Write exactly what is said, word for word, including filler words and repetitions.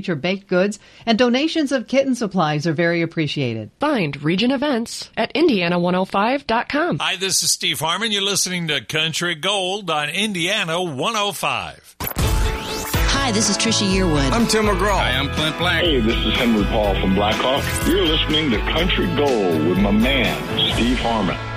your baked goods, and donations of kitten supplies are very appreciated. Find Region Events at Indiana one oh five dot com. Hi, this is Steve Harmon. You're listening to Country Gold on Indiana one oh five. Hi, this is Trisha Yearwood. I'm Tim McGraw. Hi, I'm Clint Black. Hey, this is Henry Paul from Blackhawk. You're listening to Country Gold with my man, Steve Harmon.